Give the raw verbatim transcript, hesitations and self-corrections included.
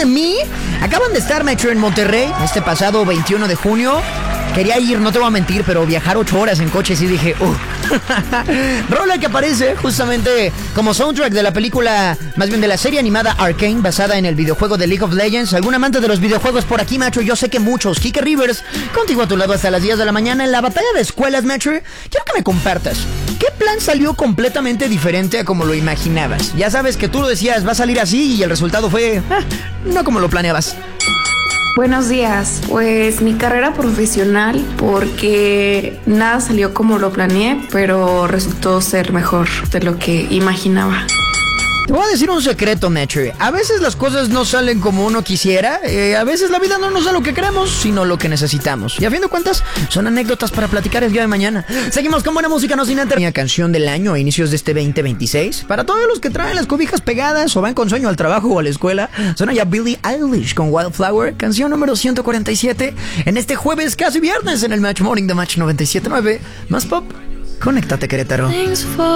Me acaban de estar, Metro, en Monterrey este pasado veintiuno de junio. Quería ir, no te voy a mentir, pero viajar ocho horas en coche sí dije, uh. Rola que aparece justamente como soundtrack de la película, más bien de la serie animada Arcane, basada en el videojuego de League of Legends. ¿Algún amante de los videojuegos por aquí, Metro? Yo sé que muchos. Kike Rivers, contigo a tu lado hasta las diez de la mañana en la batalla de escuelas, Metro. Quiero que me compartas, ¿qué plan salió completamente diferente a como lo imaginabas? Ya sabes que tú lo decías, va a salir así, y el resultado fue, eh, no como lo planeabas. Buenos días, pues mi carrera profesional, porque nada salió como lo planeé, pero resultó ser mejor de lo que imaginaba. Te voy a decir un secreto, Metro. A veces las cosas no salen como uno quisiera. Eh, a veces la vida no nos da lo que queremos, sino lo que necesitamos. Y a fin de cuentas, son anécdotas para platicar el día de mañana. Seguimos con buena música, no sin antes. Mi canción del año a inicios de este veinte veintiséis. Para todos los que traen las cobijas pegadas o van con sueño al trabajo o a la escuela, suena ya Billie Eilish con Wildflower, canción número ciento cuarenta y siete. En este jueves, casi viernes, en el Match Morning de Match noventa y siete punto nueve. Más pop, conéctate, Querétaro.